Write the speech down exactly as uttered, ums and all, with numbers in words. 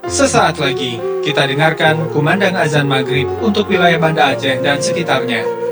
Sesaat lagi, kita dengarkan kumandang azan maghrib untuk wilayah Banda Aceh dan sekitarnya.